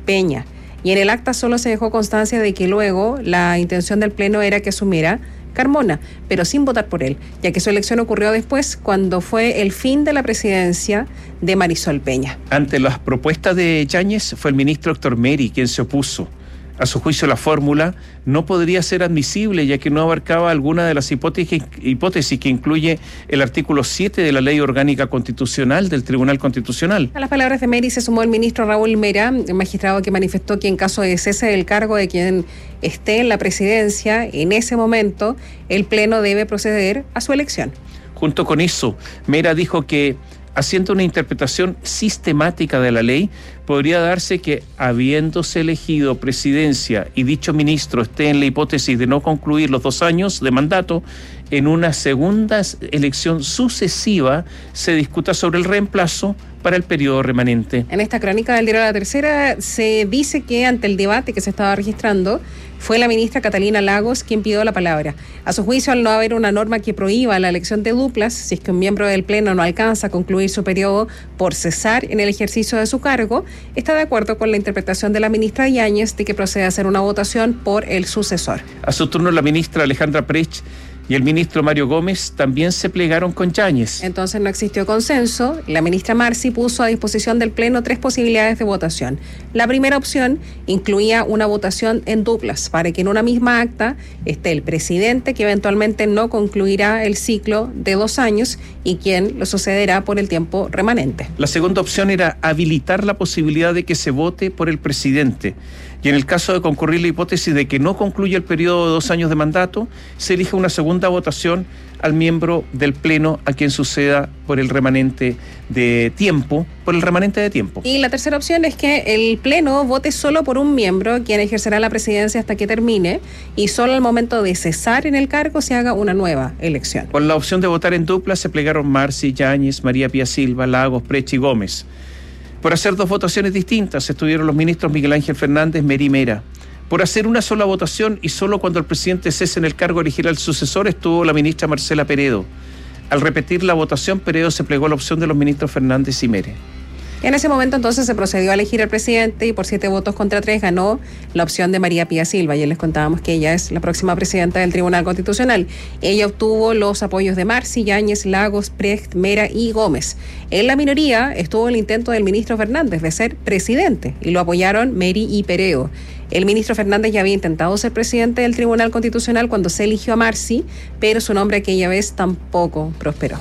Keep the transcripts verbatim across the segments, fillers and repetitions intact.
Peña. Y en el acta solo se dejó constancia de que luego la intención del Pleno era que asumiera Carmona, pero sin votar por él, ya que su elección ocurrió después, cuando fue el fin de la presidencia de Marisol Peña. Ante las propuestas de Yáñez, fue el ministro Héctor Meri quien se opuso. A su juicio, la fórmula no podría ser admisible, ya que no abarcaba alguna de las hipótesis, hipótesis que incluye el artículo siete de la Ley Orgánica Constitucional del Tribunal Constitucional. A las palabras de Meri se sumó el ministro Raúl Mera, el magistrado que manifestó que en caso de cese del cargo de quien esté en la presidencia, en ese momento, el Pleno debe proceder a su elección. Junto con eso, Mera dijo que, haciendo una interpretación sistemática de la ley, podría darse que, habiéndose elegido presidencia y dicho ministro esté en la hipótesis de no concluir los dos años de mandato, en una segunda elección sucesiva se discuta sobre el reemplazo para el periodo remanente. En esta crónica del diario La Tercera se dice que ante el debate que se estaba registrando, fue la ministra Catalina Lagos quien pidió la palabra. A su juicio, al no haber una norma que prohíba la elección de duplas, si es que un miembro del Pleno no alcanza a concluir su periodo por cesar en el ejercicio de su cargo, está de acuerdo con la interpretación de la ministra Yáñez de que procede a hacer una votación por el sucesor. A su turno, la ministra Alejandra Prech y el ministro Mario Gómez también se plegaron con Yáñez. Entonces no existió consenso. La ministra Marci puso a disposición del Pleno tres posibilidades de votación. La primera opción incluía una votación en duplas, para que en una misma acta esté el presidente, que eventualmente no concluirá el ciclo de dos años, y quien lo sucederá por el tiempo remanente. La segunda opción era habilitar la posibilidad de que se vote por el presidente. Y en el caso de concurrir la hipótesis de que no concluya el periodo de dos años de mandato, se elige una segunda votación al miembro del Pleno a quien suceda por el remanente de tiempo, por el remanente de tiempo. Y la tercera opción es que el Pleno vote solo por un miembro, quien ejercerá la presidencia hasta que termine, y solo al momento de cesar en el cargo se haga una nueva elección. Con la opción de votar en dupla se plegaron Marci, Yáñez, María Pía Silva, Lagos, Prech y Gómez. Por hacer dos votaciones distintas estuvieron los ministros Miguel Ángel Fernández, Meri y Mera. Por hacer una sola votación y solo cuando el presidente cese en el cargo elegirá al sucesor estuvo la ministra Marcela Peredo. Al repetir la votación, Peredo se plegó a la opción de los ministros Fernández y Mere. En ese momento entonces se procedió a elegir al presidente y por siete votos contra tres ganó la opción de María Pía Silva. Y les contábamos que ella es la próxima presidenta del Tribunal Constitucional. Ella obtuvo los apoyos de Marci, Yáñez, Lagos, Precht, Mera y Gómez. En la minoría estuvo el intento del ministro Fernández de ser presidente y lo apoyaron Meri y Peredo. El ministro Fernández ya había intentado ser presidente del Tribunal Constitucional cuando se eligió a Marci, pero su nombre aquella vez tampoco prosperó.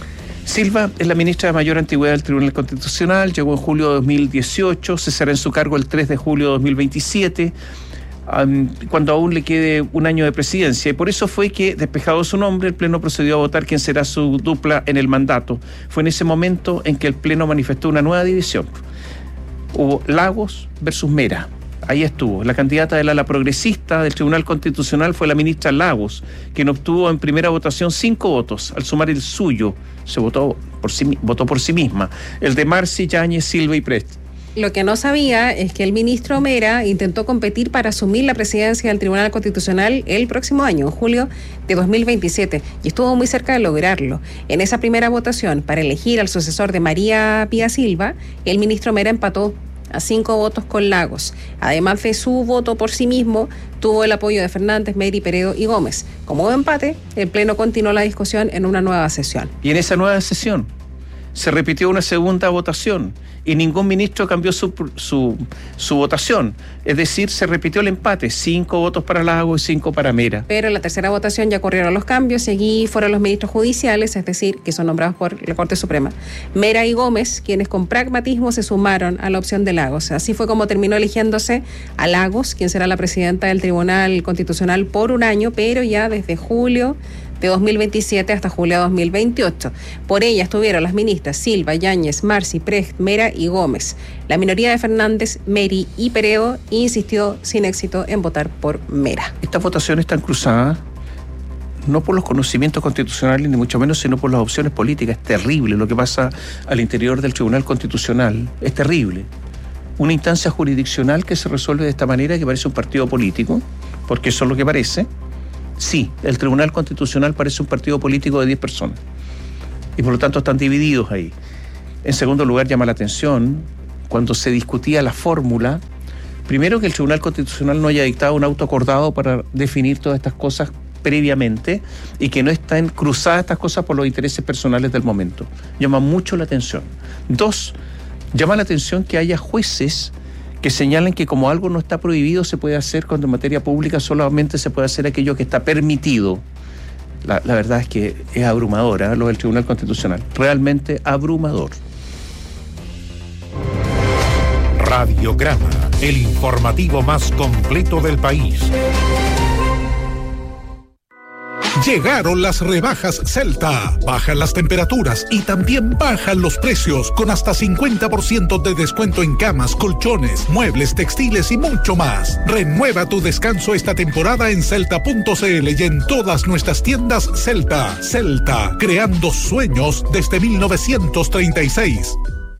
Silva es la ministra de mayor antigüedad del Tribunal Constitucional, llegó en julio de dos mil dieciocho, cesará en su cargo el tres de julio de dos mil veintisiete, um, cuando aún le quede un año de presidencia, y por eso fue que, despejado su nombre, el Pleno procedió a votar quién será su dupla en el mandato. Fue en ese momento en que el Pleno manifestó una nueva división. Hubo Lagos versus Mera. Ahí estuvo. La candidata del ala progresista del Tribunal Constitucional fue la ministra Lagos, quien obtuvo en primera votación cinco votos. Al sumar el suyo, se votó por sí, votó por sí misma. El de Marci, Yáñez, Silva y Precht. Lo que no sabía es que el ministro Mera intentó competir para asumir la presidencia del Tribunal Constitucional el próximo año, en julio de dos mil veintisiete, y estuvo muy cerca de lograrlo. En esa primera votación para elegir al sucesor de María Pía Silva, el ministro Mera empató a cinco votos con Lagos. Además de su voto por sí mismo, tuvo el apoyo de Fernández, Meri, Peredo y Gómez. Como empate, el Pleno continuó la discusión en una nueva sesión. Y en esa nueva sesión se repitió una segunda votación y ningún ministro cambió su, su, su votación. Es decir, se repitió el empate, cinco votos para Lagos y cinco para Mera. Pero en la tercera votación ya ocurrieron los cambios y allí fueron los ministros judiciales, es decir, que son nombrados por la Corte Suprema, Mera y Gómez, quienes con pragmatismo se sumaron a la opción de Lagos. Así fue como terminó eligiéndose a Lagos, quien será la presidenta del Tribunal Constitucional por un año, pero ya desde julio de dos mil veintisiete hasta julio de dos mil veintiocho. Por ella estuvieron las ministras Silva, Yáñez, Marci, Precht, Mera y Gómez. La minoría de Fernández, Meri y Peredo insistió sin éxito en votar por Mera. Estas votaciones están cruzadas no por los conocimientos constitucionales ni mucho menos, sino por las opciones políticas. Es terrible lo que pasa al interior del Tribunal Constitucional. Es terrible. Una instancia jurisdiccional que se resuelve de esta manera, que parece un partido político, porque eso es lo que parece. Sí, el Tribunal Constitucional parece un partido político de diez personas y por lo tanto están divididos ahí. En segundo lugar, llama la atención cuando se discutía la fórmula Primero, que el Tribunal Constitucional no haya dictado un auto acordado para definir todas estas cosas previamente y que no estén cruzadas estas cosas por los intereses personales del momento. Llama mucho la atención. Dos, llama la atención que haya jueces que señalen que como algo no está prohibido se puede hacer cuando en materia pública solamente se puede hacer aquello que está permitido. La, la verdad es que es abrumador, ¿eh? Lo del Tribunal Constitucional. Realmente abrumador. Radiograma, el informativo más completo del país. Llegaron las rebajas Celta. Bajan las temperaturas y también bajan los precios con hasta cincuenta por ciento de descuento en camas, colchones, muebles, textiles y mucho más. Renueva tu descanso esta temporada en celta punto cl y en todas nuestras tiendas Celta. Celta, creando sueños desde mil novecientos treinta y seis.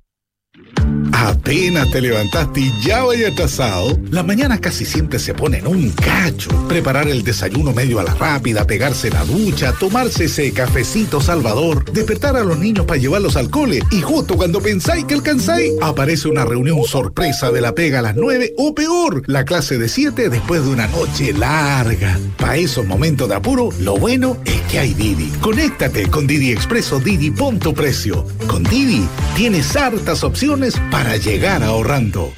Apenas te levantaste y ya vaya atrasado. La mañana casi siempre se pone en un cacho. Preparar el desayuno medio a la rápida, pegarse la ducha, tomarse ese cafecito salvador, despertar a los niños para llevarlos al cole y justo cuando pensáis que alcanzáis, aparece una reunión sorpresa de la pega a las nueve o peor, la clase de siete después de una noche larga. Para esos momentos de apuro, lo bueno es que hay Didi. Conéctate con Didi Expreso Didi Punto Precio. Con Didi tienes hartas opciones para llegar ahorrando.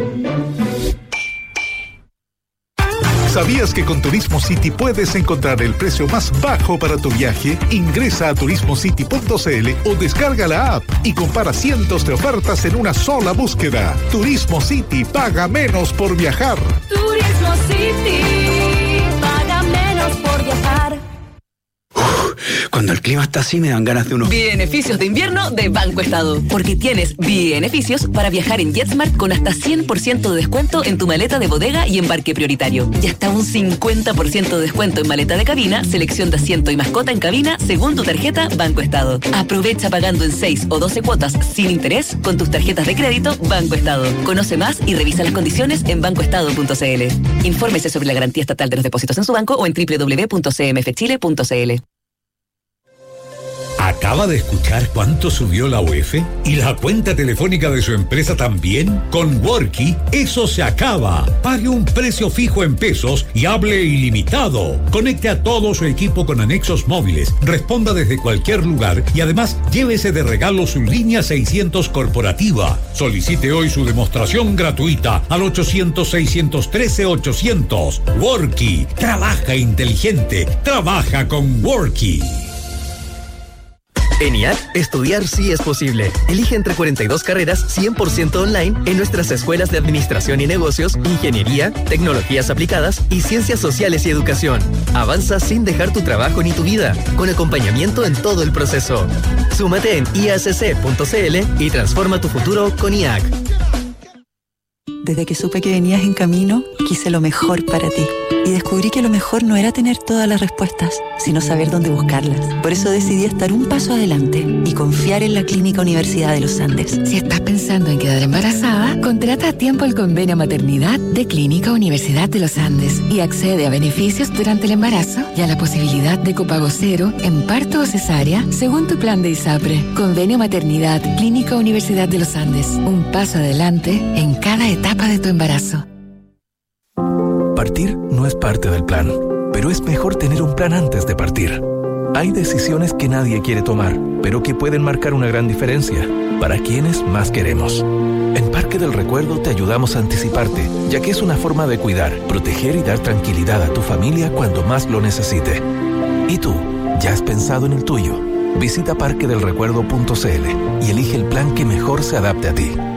¿Sabías que con Turismo City puedes encontrar el precio más bajo para tu viaje? Ingresa a turismo city punto cl o descarga la app y compara cientos de ofertas en una sola búsqueda. Turismo City, paga menos por viajar. Turismo City, paga menos por viajar. Cuando el clima está así me dan ganas de unos beneficios de invierno de Banco Estado. Porque tienes beneficios para viajar en JetSmart con hasta cien por ciento de descuento en tu maleta de bodega y embarque prioritario. Y hasta un cincuenta por ciento de descuento en maleta de cabina, selección de asiento y mascota en cabina según tu tarjeta Banco Estado. Aprovecha pagando en seis o doce cuotas sin interés con tus tarjetas de crédito Banco Estado. Conoce más y revisa las condiciones en banco estado punto cl. Infórmese sobre la garantía estatal de los depósitos en su banco o en doble u doble u doble u punto c m f chile punto c l. ¿Acaba de escuchar cuánto subió la U E F? ¿Y la cuenta telefónica de su empresa también? Con Worky, eso se acaba. Pague un precio fijo en pesos y hable ilimitado. Conecte a todo su equipo con anexos móviles, responda desde cualquier lugar y además llévese de regalo su línea seiscientos corporativa. Solicite hoy su demostración gratuita al ochocientos, seiscientos trece, ochocientos. Worky, trabaja inteligente, trabaja con Worky. En I A C, estudiar sí es posible. Elige entre cuarenta y dos carreras cien por ciento online en nuestras escuelas de Administración y Negocios, Ingeniería, Tecnologías Aplicadas y Ciencias Sociales y Educación. Avanza sin dejar tu trabajo ni tu vida, con acompañamiento en todo el proceso. Súmate en i a c c punto c l y transforma tu futuro con I A C. Desde que supe que venías en camino, quise lo mejor para ti. Y descubrí que lo mejor no era tener todas las respuestas, sino saber dónde buscarlas. Por eso decidí estar un paso adelante y confiar en la Clínica Universidad de los Andes. Si estás pensando en quedar embarazada, contrata a tiempo el convenio maternidad de Clínica Universidad de los Andes y accede a beneficios durante el embarazo y a la posibilidad de copago cero en parto o cesárea según tu plan de ISAPRE. Convenio maternidad Clínica Universidad de los Andes. Un paso adelante en cada etapa de tu embarazo. Partir no es parte del plan, pero es mejor tener un plan antes de partir. Hay decisiones que nadie quiere tomar, pero que pueden marcar una gran diferencia para quienes más queremos. En Parque del Recuerdo te ayudamos a anticiparte, ya que es una forma de cuidar, proteger y dar tranquilidad a tu familia cuando más lo necesite. ¿Y tú? ¿Ya has pensado en el tuyo? Visita parque del recuerdo punto c l y elige el plan que mejor se adapte a ti.